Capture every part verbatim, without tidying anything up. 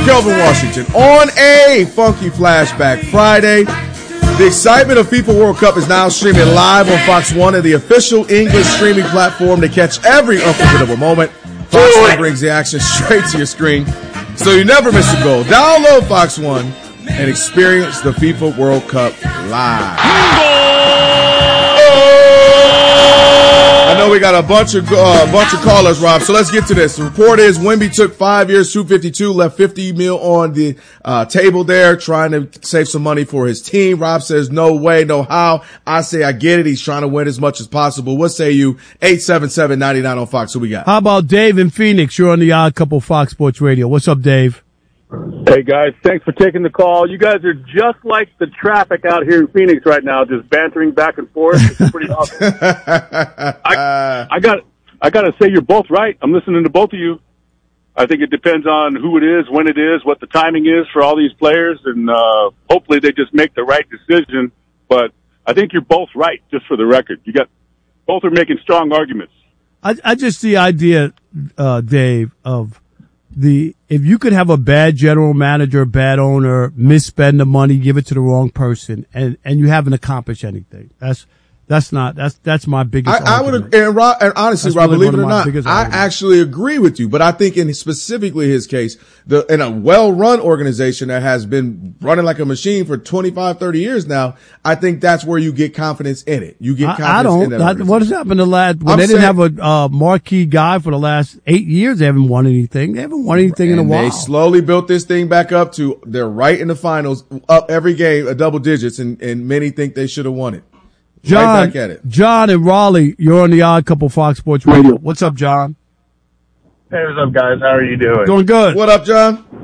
Kelvin Washington on a Funky Flashback Friday. The excitement of FIFA World Cup is now streaming live on Fox one and the official English streaming platform to catch every unforgettable moment. Fox one brings the action straight to your screen, so you never miss a goal. Download Fox one and experience the FIFA World Cup live. I know we got a bunch of uh, bunch of callers, Rob. So let's get to this. The report is Wemby took five years, two fifty-two, left fifty mil on the uh, table there, trying to save some money for his team. Rob says no way, no how. I say I get it. He's trying to win as much as possible. What say you? eight seven seven, nine nine on Fox. Who we got? How about Dave in Phoenix? You're on the Odd Couple Fox Sports Radio. What's up, Dave? Hey, guys. Thanks for taking the call. You guys are just like the traffic out here in Phoenix right now, just bantering back and forth. It's pretty awesome. I, I got I got to say you're both right. I'm listening to both of you. I think it depends on who it is, when it is, what the timing is for all these players, and uh, hopefully they just make the right decision. But I think you're both right, just for the record. You got both are making strong arguments. I, I just the idea, uh, Dave, of the if you could have a bad general manager, bad owner, misspend the money, give it to the wrong person, and and you haven't accomplished anything. That's that's not that's that's my biggest. I, I would, and, Rob, and honestly, that's Rob, really believe it or not, I arguments. actually agree with you. But I think in specifically his case, the in a well-run organization that has been running like a machine for twenty-five, thirty years now, I think that's where you get confidence in it. You get confidence I, I don't. in that. I, what has happened the last when I'm they saying, didn't have a uh, marquee guy for the last eight years? They haven't won anything. They haven't won anything in a while. They slowly built this thing back up to they're right in the finals, up every game, a double digits, and, and many think they should have won it. John, right back at it. John and Raleigh, you're on the Odd Couple Fox Sports Radio. What's up, John? Hey, what's up, guys? How are you doing? Doing good. What up,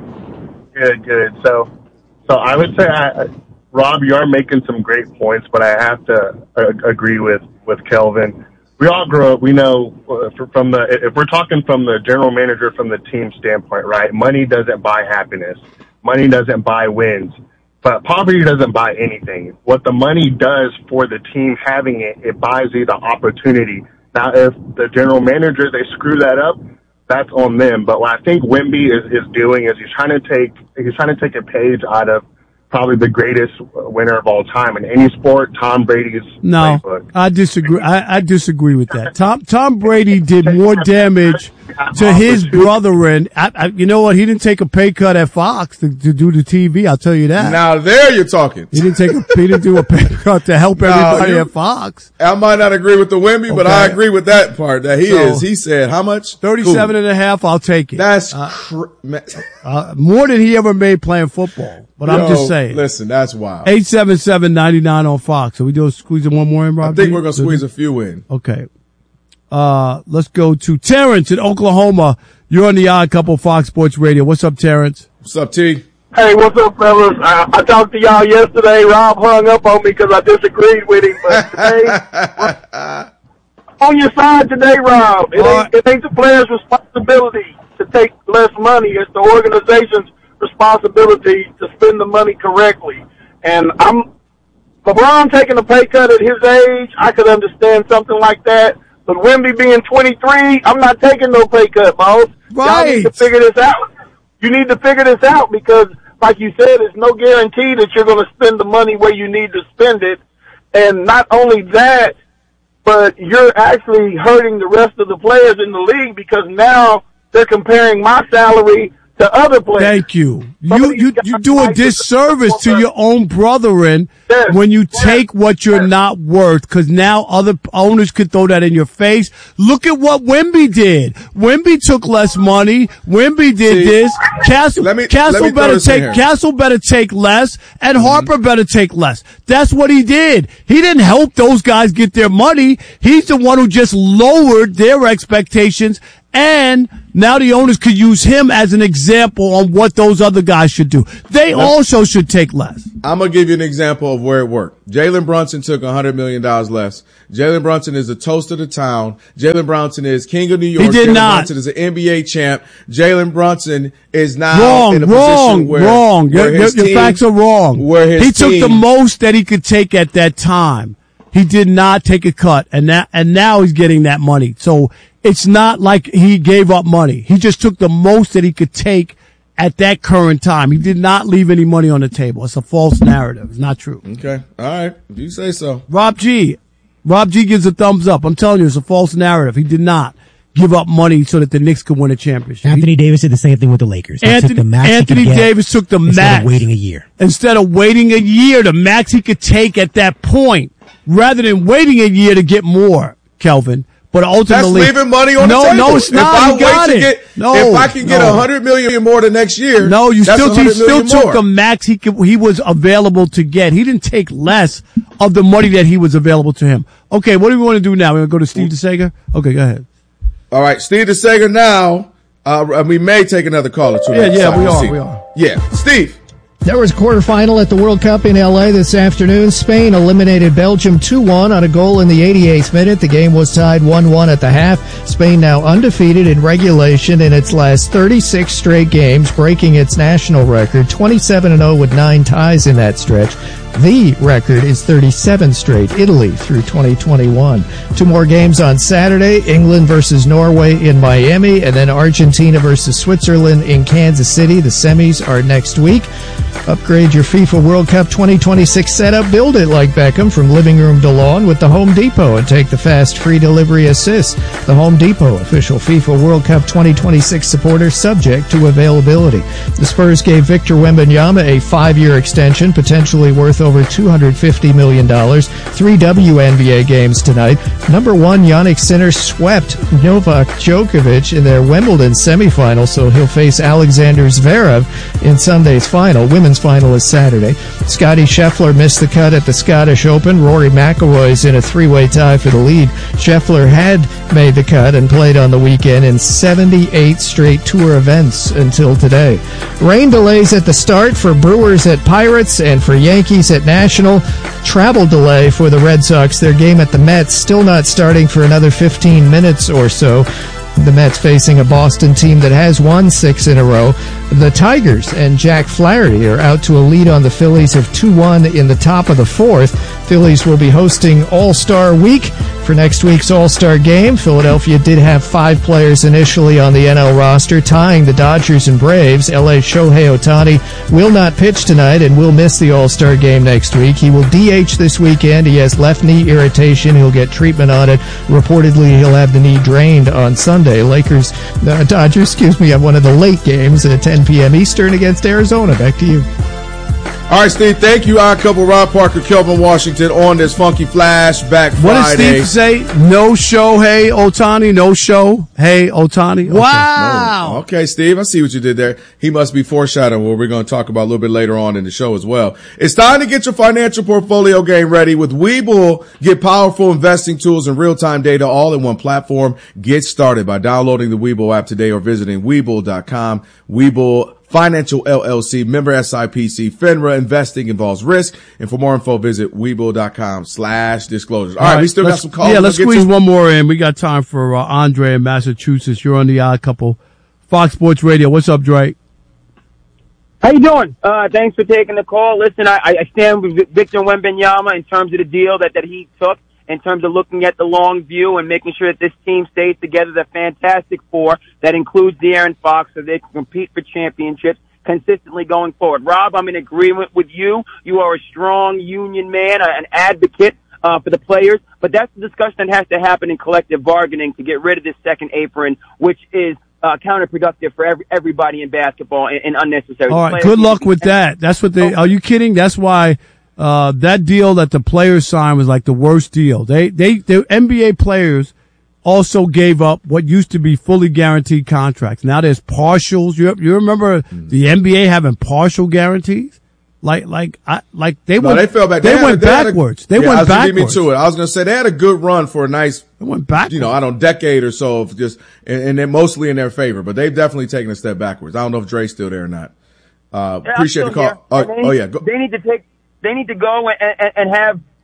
John? Good, good. So, so I would say, I, Rob, you are making some great points, but I have to uh, agree with, with Kelvin. We all grow up. We know uh, from the, if we're talking from the general manager, from the team standpoint, right? Money doesn't buy happiness. Money doesn't buy wins. But poverty doesn't buy anything. What the money does for the team having it, it buys you the opportunity. Now, if the general manager, they screw that up, that's on them. But what I think Wemby is, is doing is he's trying to take, he's trying to take a page out of probably the greatest winner of all time in any sport, Tom Brady's no, playbook. I disagree. I, I disagree with that. Tom Tom Brady did more damage to his brethren. I, I, you know what? He didn't take a pay cut at Fox to, to do the T V. I'll tell you that. Now there you're talking. He didn't take a he didn't do a pay cut to help everybody no, at Fox. I might not agree with the Wemby, okay. but I agree with that part that he so, is. He said how much? Thirty-seven cool. and a half. I'll take it. That's uh, cr- uh, more than he ever made playing football. But Yo, I'm just saying. Listen, that's wild. eight seven seven, nine nine on Fox. Are we doing squeezing one more in, Rob? I think we're going to squeeze a few in. Okay. Uh, let's go to Terrence in Oklahoma. You're on the Odd Couple Fox Sports Radio. What's up, Terrence? What's up, T? Hey, what's up, fellas? I, I talked to y'all yesterday. Rob hung up on me because I disagreed with him. But today, on your side today, Rob. It ain't, it ain't the player's responsibility to take less money. It's the organization's responsibility to spend the money correctly. And I'm LeBron taking a pay cut at his age, I could understand something like that. But Wemby being twenty-three, I'm not taking no pay cut, boss. Right. Y'all need to figure this out. You need to figure this out because, like you said, it's no guarantee that you're going to spend the money where you need to spend it. And not only that, but you're actually hurting the rest of the players in the league because now they're comparing my salary to other players. Thank you. You you you do a disservice to your own brethren yes, when you yes, take what you're yes. not worth, because now other owners could throw that in your face. Look at what Wemby did. Wemby took less money. Wemby did See, this. Castle let me, Castle let me better take Castle better take less, and mm-hmm. Harper better take less. That's what he did. He didn't help those guys get their money. He's the one who just lowered their expectations. And now the owners could use him as an example on what those other guys should do. They Let's, also should take less. I'm going to give you an example of where it worked. Jalen Brunson took one hundred million dollars less. Jalen Brunson is the toast of the town. Jalen Brunson is king of New York. He did Jalen not. Brunson is an N B A champ. Jalen Brunson is now wrong, in a wrong, position where, wrong. where your, his your team, facts are wrong. Where his he took team, the most that he could take at that time. He did not take a cut, and that, and now he's getting that money. So it's not like he gave up money. He just took the most that he could take at that current time. He did not leave any money on the table. It's a false narrative. It's not true. Okay. All right. If you say so. Rob G. Rob G gives a thumbs up. I'm telling you, it's a false narrative. He did not give up money so that the Knicks could win a championship. Anthony he, Davis did the same thing with the Lakers. He Anthony, took the max Anthony he could get Davis took the instead max. Of waiting a year. Instead of waiting a year, the max he could take at that point, rather than waiting a year to get more, Kelvin. But ultimately, that's leaving money on no, the table. No, it's not. If I you got wait it. to get, no, if I can get a no. hundred million more the next year, no, you that's still he still took more. the max he could, he was available to get. He didn't take less of the money that he was available to him. Okay, what do we want to do now? We're gonna go to Steve DeSager. Okay, go ahead. All right, Steve DeSager. Now, uh, we may take another call or two. Yeah, yeah, Sorry, we are, see. we are. Yeah, Steve. There was a quarterfinal at the World Cup in L A this afternoon. Spain eliminated Belgium two one on a goal in the eighty-eighth minute. The game was tied one one at the half. Spain now undefeated in regulation in its last thirty-six straight games, breaking its national record, twenty-seven and oh with nine ties in that stretch. The record is thirty-seven straight, Italy through twenty twenty-one. Two more games on Saturday, England versus Norway in Miami, and then Argentina versus Switzerland in Kansas City. The semis are next week. Upgrade your FIFA World Cup twenty twenty-six setup. Build it like Beckham from living room to lawn with the Home Depot and take the fast free delivery assist. The Home Depot, official FIFA World Cup twenty twenty-six supporter, subject to availability. The Spurs gave Victor Wembanyama a five-year extension, potentially worth over two hundred fifty million dollars. Three W N B A games tonight. Number one, Yannick Sinner swept Novak Djokovic in their Wimbledon semifinal, so he'll face Alexander Zverev in Sunday's final. Women's final is Saturday. Scottie Scheffler missed the cut at the Scottish Open. Rory McIlroy's in a three-way tie for the lead. Scheffler had made the cut and played on the weekend in seventy-eight straight tour events until today. Rain delays at the start for Brewers at Pirates and for Yankees at National. Travel delay for the Red Sox. Their game at the Mets still not starting for another fifteen minutes or so. The Mets facing a Boston team that has won six in a row. The Tigers and Jack Flaherty are out to a lead on the Phillies of two one in the top of the fourth. Phillies will be hosting All-Star Week for next week's All-Star Game. Philadelphia did have five players initially on the N L roster, tying the Dodgers and Braves. L A's Shohei Ohtani will not pitch tonight and will miss the All-Star Game next week. He will D H this weekend. He has left knee irritation. He'll get treatment on it. Reportedly, he'll have the knee drained on Sunday. Lakers, uh, Dodgers, excuse me, have one of the late games at ten p.m. Eastern against Arizona. Back to you. All right, Steve, thank you. Our couple, Rob Parker, Kelvin Washington, on this Funky Flashback Friday. What did Steve say? No show, hey, Ohtani. No show, hey, Ohtani. Okay. Wow. No. Okay, Steve, I see what you did there. He must be foreshadowing what we're going to talk about a little bit later on in the show as well. It's time to get your financial portfolio game ready. With Webull, get powerful investing tools and real-time data all in one platform. Get started by downloading the Webull app today or visiting Webull dot com. Webull Financial L L C, member S I P C, FINRA. Investing involves risk. And for more info, visit Webull dot com slash disclosures. All, All right, right, we still got some calls. Yeah, let's squeeze one more in. We got time for uh, Andre in Massachusetts. You're on the Odd Couple, Fox Sports Radio. What's up, Drake? How you doing? Uh, thanks for taking the call. Listen, I, I stand with Victor Wembanyama in terms of the deal that, that he took, in terms of looking at the long view and making sure that this team stays together. The Fantastic Four that includes De'Aaron Fox, so they can compete for championships consistently going forward. Rob, I'm in agreement with you. You are a strong union man, an advocate uh, for the players, but that's the discussion that has to happen in collective bargaining to get rid of this second apron, which is uh, counterproductive for every, everybody in basketball and, and unnecessary. All right, good luck with that. That's what they. Are you kidding? That's why. Uh, that deal that the players signed was like the worst deal. They, they, the N B A players also gave up what used to be fully guaranteed contracts. Now there's partials. You, you remember mm. the N B A having partial guarantees? Like, like, I, like they no, went, they fell back. They, they went a, they backwards. A, they yeah, went I was backwards. Gonna me to it. I was going to say they had a good run for a nice, they went backwards. You know, I don't know, decade or so of just, and, and they're mostly in their favor, but they've definitely taken a step backwards. I don't know if Dre's still there or not. Uh, yeah, appreciate the call. Oh, they, oh yeah. Go. They need to take, They need to go and, and, and have,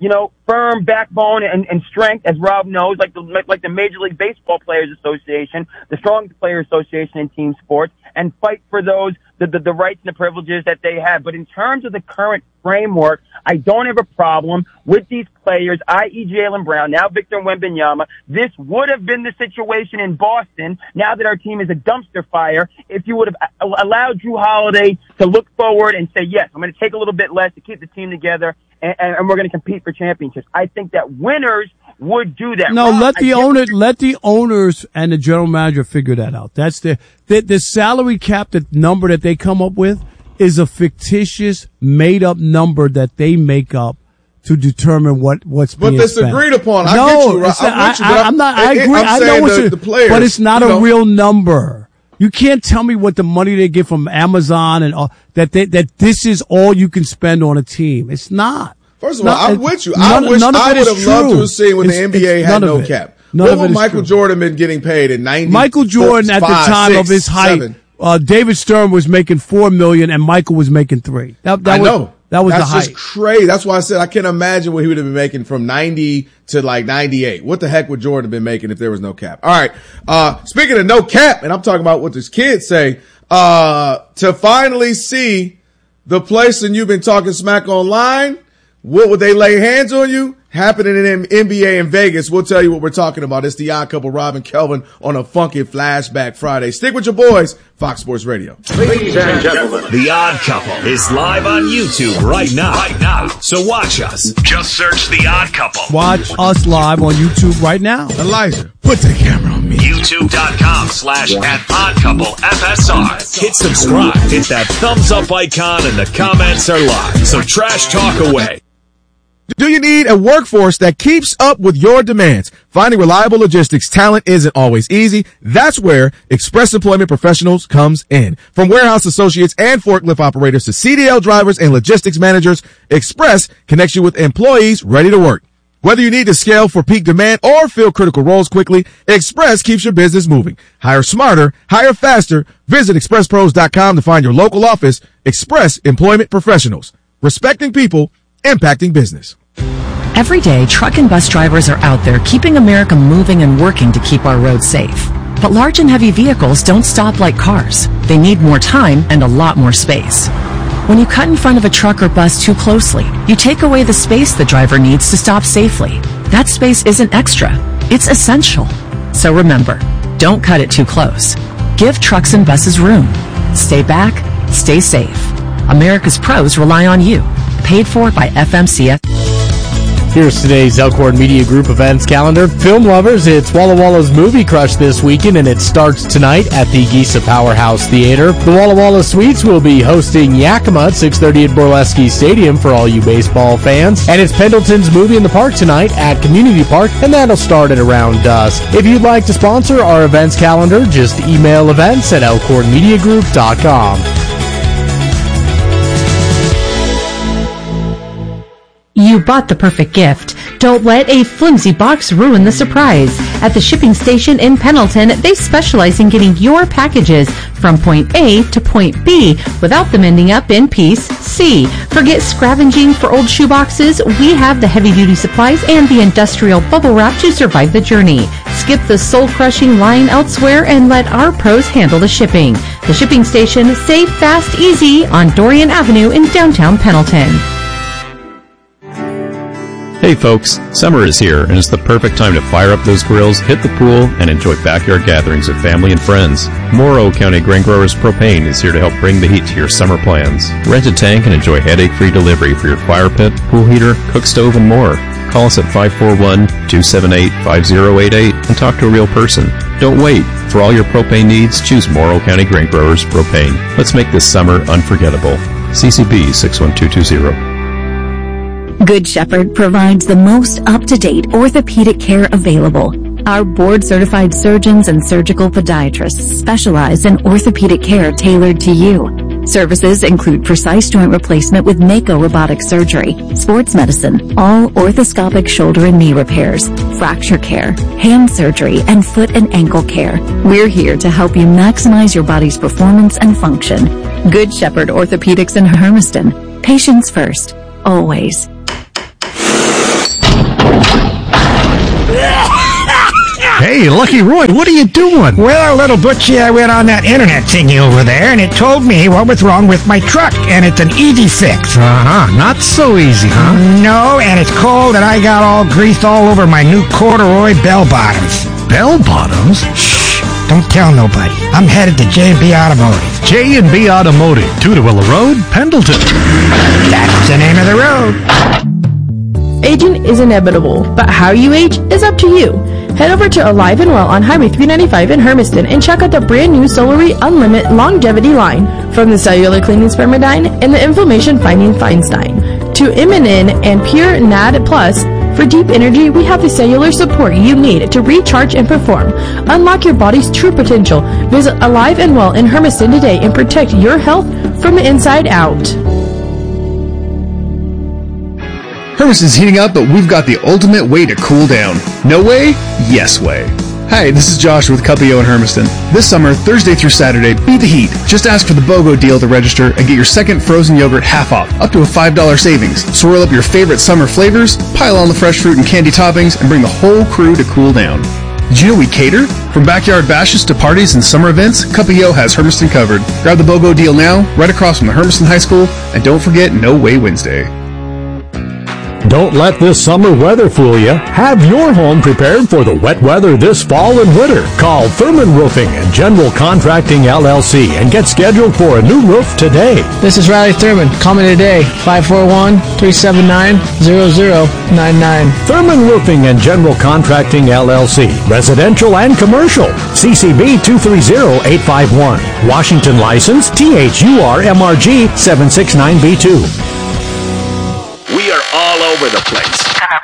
you know, firm backbone and, and strength, as Rob knows, like the, like, like the Major League Baseball Players Association, the Strongest Players Association in team sports, and fight for those, the, the, the rights and the privileges that they have. But in terms of the current framework, I don't have a problem with these players, that is. Jaylen Brown, now Victor Wembanyama. This would have been the situation in Boston, now that our team is a dumpster fire, if you would have allowed Jrue Holiday to look forward and say, yes, I'm going to take a little bit less to keep the team together, and, and we're going to compete for championships. I think that winners would do that. No, Rob, let the I owner, let the owners and the general manager figure that out. That's the, the, the salary cap, the number that they come up with is a fictitious, made up number that they make up to determine what, what's but being this spent. agreed upon. I no, get you, it's I'm, not, with you, I, I'm not, I agree. I'm I know saying what the, you, the players, but it's not you a know, real number. You can't tell me what the money they get from Amazon and all, that they, that this is all you can spend on a team. It's not. First of all, Not- I'm with you. none- I wish none of I it would is have loved true. to have seen when the It's- N B A it's had none of no it. cap. None What of would it is Michael true. Jordan been getting paid in ninety? Michael Jordan at the five, time six, of his height, seven? uh, David Stern was making four million and Michael was making three. That, that I was, know. That was That's the height. just crazy. That's why I said I can't imagine what he would have been making from ninety to like ninety-eight. What the heck would Jordan have been making if there was no cap? All right. Uh, speaking of no cap, and I'm talking about what this kid say, uh, to finally see the place and you've been talking smack online, what would they lay hands on you? Happening in N B A in Vegas. We'll tell you what we're talking about. It's the Odd Couple, Rob and Kelvin, on a funky Flashback Friday. Stick with your boys, Fox Sports Radio. Ladies and gentlemen, The Odd Couple is live on YouTube right now. Right now. So watch us. Just search The Odd Couple. Watch us live on YouTube right now. Elijah, put the camera on me. YouTube.com slash at Odd Couple F S R. Hit subscribe. Hit that thumbs up icon and the comments are live. So trash talk away. Do you need a workforce that keeps up with your demands? Finding reliable logistics talent isn't always easy. That's where Express Employment Professionals comes in. From warehouse associates and forklift operators to C D L drivers and logistics managers, Express connects you with employees ready to work. Whether you need to scale for peak demand or fill critical roles quickly, Express keeps your business moving. Hire smarter, hire faster. Visit express pros dot com to find your local office. Express Employment Professionals. Respecting people, impacting business. Every day, truck and bus drivers are out there keeping America moving and working to keep our roads safe. But large and heavy vehicles don't stop like cars. They need more time and a lot more space. When you cut in front of a truck or bus too closely, you take away the space the driver needs to stop safely. That space isn't extra. It's essential. So remember, don't cut it too close. Give trucks and buses room. Stay back. Stay safe. America's pros rely on you. Paid for by F M C S. Here's today's Elkhorn Media Group events calendar. Film lovers, it's Walla Walla's Movie Crush this weekend, and it starts tonight at the Giza Powerhouse Theater. The Walla Walla Suites will be hosting Yakima at six thirty at Borleski Stadium for all you baseball fans. And it's Pendleton's Movie in the Park tonight at Community Park, and that'll start at around dusk. If you'd like to sponsor our events calendar, just email events at elkhorn media group dot com. You bought the perfect gift. Don't let a flimsy box ruin the surprise. At the shipping station in Pendleton, they specialize in getting your packages from point A to point B without them ending up in piece C. Forget scavenging for old shoeboxes. We have the heavy-duty supplies and the industrial bubble wrap to survive the journey. Skip the soul-crushing line elsewhere and let our pros handle the shipping. The shipping station, safe, fast, easy on Dorian Avenue in downtown Pendleton. Hey folks, summer is here and it's the perfect time to fire up those grills, hit the pool, and enjoy backyard gatherings with family and friends. Morrow County Grain Growers Propane is here to help bring the heat to your summer plans. Rent a tank and enjoy headache-free delivery for your fire pit, pool heater, cook stove, and more. Call us at five four one, two seven eight, five zero eight eight and talk to a real person. Don't wait. For all your propane needs, choose Morrow County Grain Growers Propane. Let's make this summer unforgettable. C C B six one two two zero. Good Shepherd provides the most up-to-date orthopedic care available. Our board-certified surgeons and surgical podiatrists specialize in orthopedic care tailored to you. Services include precise joint replacement with Mako robotic surgery, sports medicine, all orthoscopic shoulder and knee repairs, fracture care, hand surgery, and foot and ankle care. We're here to help you maximize your body's performance and function. Good Shepherd Orthopedics in Hermiston. Patients first. Always. Hey, Lucky Roy, what are you doing? Well, little Butchie, I went on that internet thingy over there, and it told me what was wrong with my truck, and it's an easy fix. Uh-huh, not so easy, huh? No, and it's cold, and I got all grease all over my new corduroy bell bottoms. Bell bottoms? Shh, don't tell nobody. I'm headed to J and B Automotive. J and B Automotive, Tudawilla Road, Pendleton. That's the name of the road. Aging is inevitable, but how you age is up to you. Head over to Alive and Well on Highway three ninety-five in Hermiston and check out the brand new Solary Unlimited Longevity line. From the cellular cleaning Spermidine and the inflammation fighting Feinstein to Immunin and Pure N A D Plus. For deep energy, we have the cellular support you need to recharge and perform. Unlock your body's true potential. Visit Alive and Well in Hermiston today and protect your health from the inside out. Hermiston's heating up, but we've got the ultimate way to cool down. No way? Yes way. Hi, this is Josh with Cuppio in Hermiston. This summer, Thursday through Saturday, beat the heat. Just ask for the BOGO deal to register and get your second frozen yogurt half off, up to a five dollars savings. Swirl up your favorite summer flavors, pile on the fresh fruit and candy toppings, and bring the whole crew to cool down. Did you know we cater? From backyard bashes to parties and summer events, Cuppio has Hermiston covered. Grab the BOGO deal now, right across from the Hermiston High School, and don't forget No Way Wednesday. Don't let this summer weather fool you. Have your home prepared for the wet weather this fall and winter. Call Thurman Roofing and General Contracting L L C and get scheduled for a new roof today. This is Riley Thurman. Call me today, five four one, three seven nine, zero zero nine nine. Thurman Roofing and General Contracting L L C. Residential and commercial. C C B two three zero eight five one. Washington license T H U R M R G seven six nine B two. We are all over the place.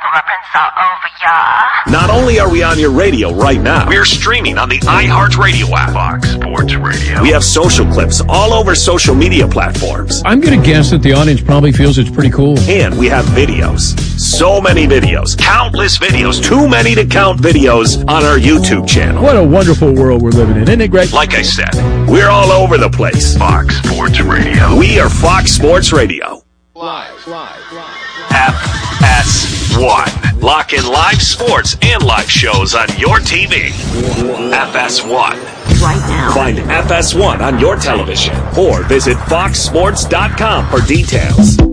Not only are we on your radio right now, we're streaming on the iHeartRadio app. Fox Sports Radio. We have social clips all over social media platforms. I'm going to guess that the audience probably feels it's pretty cool. And we have videos. So many videos. Countless videos. Too many to count videos on our YouTube channel. What a wonderful world we're living in. Isn't it great? Like I said, we're all over the place. Fox Sports Radio. We are Fox Sports Radio. Live, live, live. F S one. Lock in live sports and live shows on your T V. F S one. Right now. Find F S one on your television or visit fox sports dot com for details.